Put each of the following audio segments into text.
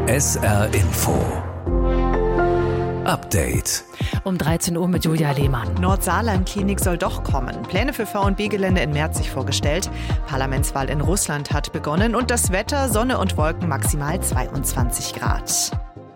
SR Info Update. Um 13 Uhr mit Julia Lehmann. Nordsaarland-Klinik soll doch kommen. Pläne für V&B-Gelände in Merzig vorgestellt. Parlamentswahl in Russland hat begonnen und das Wetter, Sonne und Wolken maximal 22 Grad.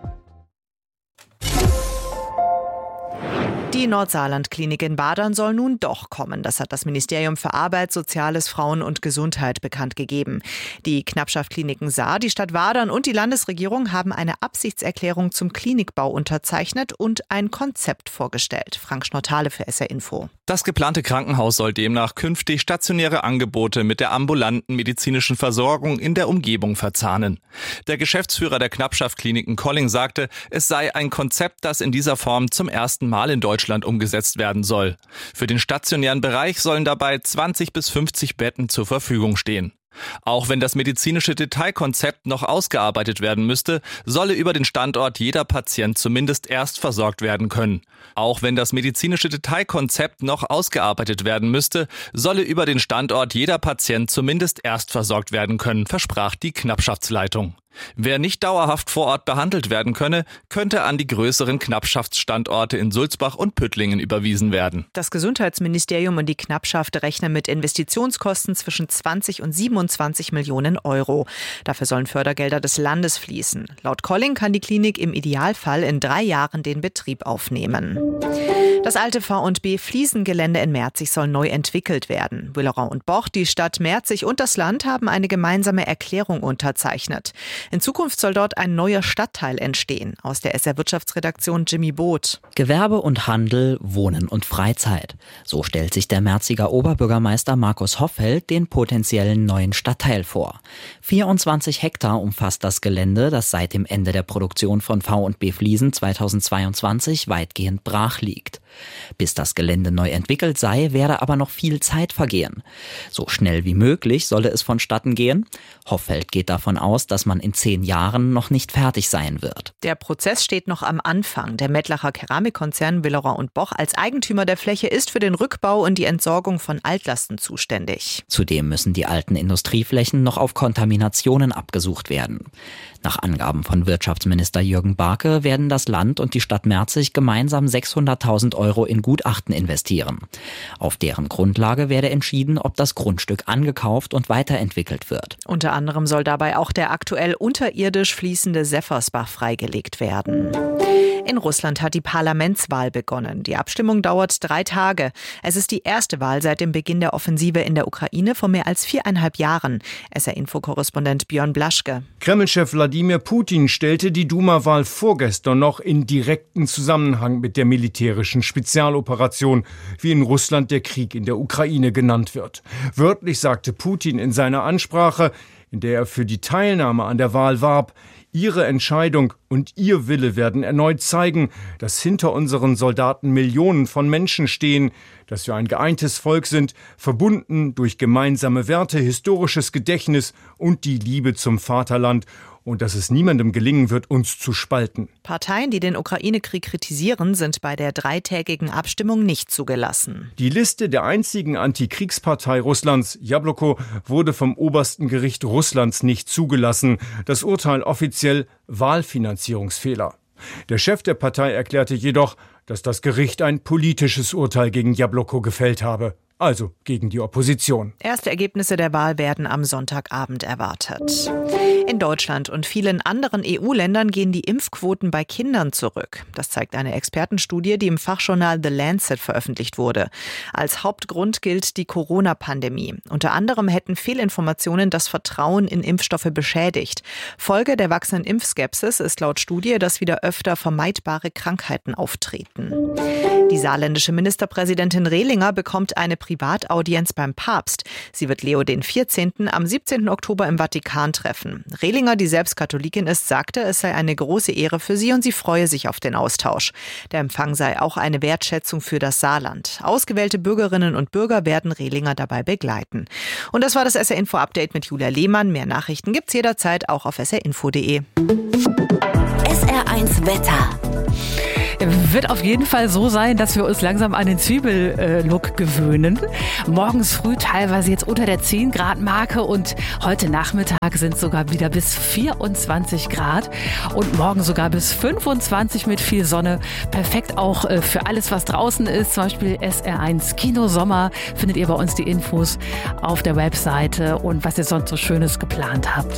Die Nordsaarland-Klinik in Badern soll nun doch kommen. Das hat das Ministerium für Arbeit, Soziales, Frauen und Gesundheit bekannt gegeben. Die Knappschaft Kliniken Saar, die Stadt Wadern und die Landesregierung haben eine Absichtserklärung zum Klinikbau unterzeichnet und ein Konzept vorgestellt. Frank Schnortale für SR Info. Das geplante Krankenhaus soll demnach künftig stationäre Angebote mit der ambulanten medizinischen Versorgung in der Umgebung verzahnen. Der Geschäftsführer der Knappschaft Kliniken Colling sagte, es sei ein Konzept, das in dieser Form zum ersten Mal in Deutschland umgesetzt werden soll. Für den stationären Bereich sollen dabei 20 bis 50 Betten zur Verfügung stehen. Auch wenn das medizinische Detailkonzept noch ausgearbeitet werden müsste, solle über den Standort jeder Patient zumindest erst versorgt werden können. Auch wenn das medizinische Detailkonzept noch ausgearbeitet werden müsste, solle über den Standort jeder Patient zumindest erst versorgt werden können, versprach die Knappschaftsleitung. Wer nicht dauerhaft vor Ort behandelt werden könne, könnte an die größeren Knappschaftsstandorte in Sulzbach und Püttlingen überwiesen werden. Das Gesundheitsministerium und die Knappschaft rechnen mit Investitionskosten zwischen 20 und 27 Millionen Euro. Dafür sollen Fördergelder des Landes fließen. Laut Colling kann die Klinik im Idealfall in 3 Jahren den Betrieb aufnehmen. Das alte V&B Fliesengelände in Merzig soll neu entwickelt werden. Willerow und Boch, die Stadt Merzig und das Land haben eine gemeinsame Erklärung unterzeichnet. In Zukunft soll dort ein neuer Stadtteil entstehen. Aus der SR Wirtschaftsredaktion Jimmy Both. Gewerbe und Handel, Wohnen und Freizeit. So stellt sich der Merziger Oberbürgermeister Markus Hoffeld den potenziellen neuen Stadtteil vor. 24 Hektar umfasst das Gelände, das seit dem Ende der Produktion von V&B Fliesen 2022 weitgehend brach liegt. Bis das Gelände neu entwickelt sei, werde aber noch viel Zeit vergehen. So schnell wie möglich solle es vonstatten gehen. Hoffeld geht davon aus, dass man in 10 Jahren noch nicht fertig sein wird. Der Prozess steht noch am Anfang. Der Mettlacher Keramikkonzern Willerow und Boch als Eigentümer der Fläche ist für den Rückbau und die Entsorgung von Altlasten zuständig. Zudem müssen die alten Industrieflächen noch auf Kontaminationen abgesucht werden. Nach Angaben von Wirtschaftsminister Jürgen Barke werden das Land und die Stadt Merzig gemeinsam 600.000 Euro in Gutachten investieren. Auf deren Grundlage werde entschieden, ob das Grundstück angekauft und weiterentwickelt wird. Unter anderem soll dabei auch der aktuell unterirdisch fließende Seffersbach freigelegt werden. In Russland hat die Parlamentswahl begonnen. Die Abstimmung dauert 3 Tage. Es ist die erste Wahl seit dem Beginn der Offensive in der Ukraine vor mehr als 4,5 Jahren. SR-Info-Korrespondent Björn Blaschke. Kreml-Chef Wladimir Putin stellte die Duma-Wahl vorgestern noch in direkten Zusammenhang mit der militärischen Spezialoperation, wie in Russland der Krieg in der Ukraine genannt wird. Wörtlich sagte Putin in seiner Ansprache, in der er für die Teilnahme an der Wahl warb: Ihre Entscheidung und Ihr Wille werden erneut zeigen, dass hinter unseren Soldaten Millionen von Menschen stehen, dass wir ein geeintes Volk sind, verbunden durch gemeinsame Werte, historisches Gedächtnis und die Liebe zum Vaterland, und dass es niemandem gelingen wird, uns zu spalten. Parteien, die den Ukraine-Krieg kritisieren, sind bei der 3-tägigen Abstimmung nicht zugelassen. Die Liste der einzigen Antikriegspartei Russlands, Jabloko, wurde vom obersten Gericht Russlands nicht zugelassen. Das Urteil offiziell Wahlfinanzierungsfehler. Der Chef der Partei erklärte jedoch, dass das Gericht ein politisches Urteil gegen Jabloko gefällt habe. Also gegen die Opposition. Erste Ergebnisse der Wahl werden am Sonntagabend erwartet. In Deutschland und vielen anderen EU-Ländern gehen die Impfquoten bei Kindern zurück. Das zeigt eine Expertenstudie, die im Fachjournal The Lancet veröffentlicht wurde. Als Hauptgrund gilt die Corona-Pandemie. Unter anderem hätten Fehlinformationen das Vertrauen in Impfstoffe beschädigt. Folge der wachsenden Impfskepsis ist laut Studie, dass wieder öfter vermeidbare Krankheiten auftreten. Die saarländische Ministerpräsidentin Rehlinger bekommt eine Privataudienz beim Papst. Sie wird Leo XIV. Am 17. Oktober im Vatikan treffen. Rehlinger, die selbst Katholikin ist, sagte, es sei eine große Ehre für sie und sie freue sich auf den Austausch. Der Empfang sei auch eine Wertschätzung für das Saarland. Ausgewählte Bürgerinnen und Bürger werden Rehlinger dabei begleiten. Und das war das SR-Info-Update mit Julia Lehmann. Mehr Nachrichten gibt's jederzeit auch auf srinfo.de. SR1 Wetter. Wird auf jeden Fall so sein, dass wir uns langsam an den Zwiebellook gewöhnen. Morgens früh teilweise jetzt unter der 10 Grad Marke und heute Nachmittag sind sogar wieder bis 24 Grad und morgen sogar bis 25 mit viel Sonne. Perfekt auch für alles, was draußen ist, zum Beispiel SR1 Kino Sommer. Findet ihr bei uns die Infos auf der Webseite und was ihr sonst so Schönes geplant habt.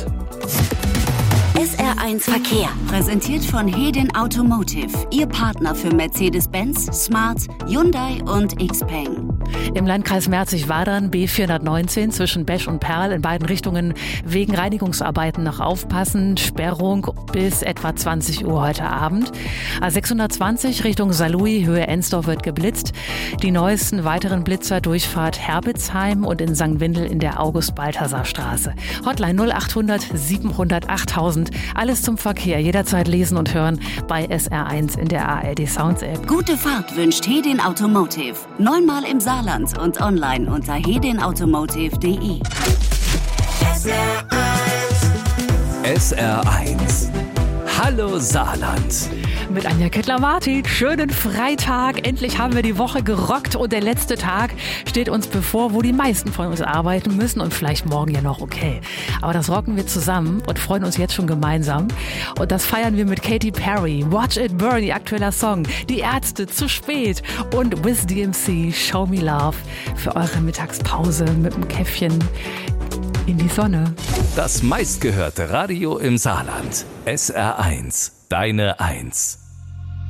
SR1 Verkehr, präsentiert von Hedin Automotive, Ihr Partner für Mercedes-Benz, Smart, Hyundai und Xpeng. Im Landkreis Merzig-Wadern B419 zwischen Besch und Perl in beiden Richtungen wegen Reinigungsarbeiten noch aufpassen. Sperrung bis etwa 20 Uhr heute Abend. A620 Richtung Saarlouis, Höhe Ensdorf wird geblitzt. Die neuesten weiteren Blitzer Durchfahrt Herbitzheim und in St. Windel in der August-Balthasar-Straße. Hotline 0800 700 8000. Alles zum Verkehr. Jederzeit lesen und hören bei SR1 in der ARD Sounds App. Gute Fahrt wünscht Hedin Automotive. 9-mal im Saarland und online unter hedinautomotive.de. SR1. Hallo Saarland. Mit Anja Kettler-Martin. Schönen Freitag. Endlich haben wir die Woche gerockt und der letzte Tag steht uns bevor, wo die meisten von uns arbeiten müssen und vielleicht morgen ja noch okay. Aber das rocken wir zusammen und freuen uns jetzt schon gemeinsam. Und das feiern wir mit Katy Perry. Watch It Burn, ihr aktueller Song. Die Ärzte, Zu spät. Und Wiz DMC, Show Me Love. Für eure Mittagspause mit einem Käffchen in die Sonne. Das meistgehörte Radio im Saarland. SR1. Deine 1.